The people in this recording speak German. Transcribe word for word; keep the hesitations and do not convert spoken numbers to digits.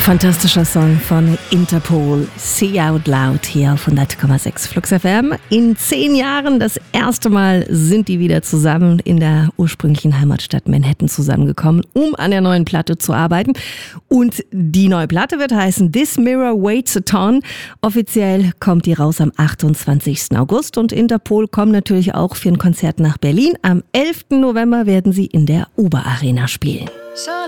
Fantastischer Song von Interpol, Say Out Loud hier auf hundert Komma sechs Flux F M. In zehn Jahren das erste Mal sind die wieder zusammen in der ursprünglichen Heimatstadt Manhattan zusammengekommen, um an der neuen Platte zu arbeiten. Und die neue Platte wird heißen This Mirror Waits a Ton. Offiziell kommt die raus am achtundzwanzigsten August und Interpol kommen natürlich auch für ein Konzert nach Berlin. Am elften November werden sie in der Uber Arena spielen.